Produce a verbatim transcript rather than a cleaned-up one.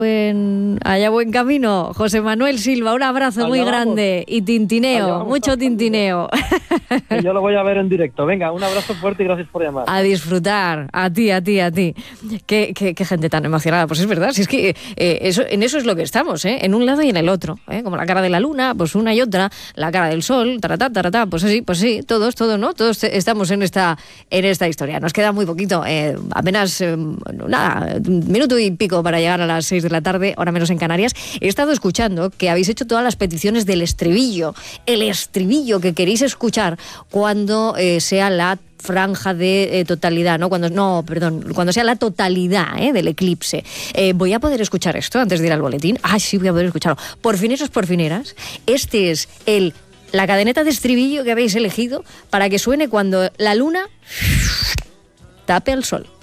buen, allá buen camino. José Manuel Silva, un abrazo allá muy vamos. grande y tintineo, mucho tintineo. Que yo lo voy a ver en directo. Venga, un abrazo fuerte y gracias por llamar. A disfrutar, a ti, a ti, a ti. Qué, qué, qué gente tan emocionada. Pues es verdad, si es que eh, eso, en eso es lo que estamos, ¿eh? En un lado y en el otro, ¿eh? Como la cara de la luna, pues una y otra, la cara del sol, taratá, taratá, pues así, pues sí, todos, todos, ¿no? Todos estamos en esta, en esta historia. Nos queda muy poquito, eh, apenas, eh, nada, un minuto y pico para llegar a las seis de la tarde, ahora menos en Canarias. He estado escuchando que habéis hecho todas las peticiones del estribillo, el estribillo que queréis escuchar cuando eh, sea la franja de eh, totalidad, ¿no? Cuando, no, perdón, cuando sea la totalidad eh, del eclipse. Eh, ¿Voy a poder escuchar esto antes de ir al boletín? Ah, sí, voy a poder escucharlo. Porfineros, porfineras, este es el, la cadeneta de estribillo que habéis elegido para que suene cuando la luna tape al sol.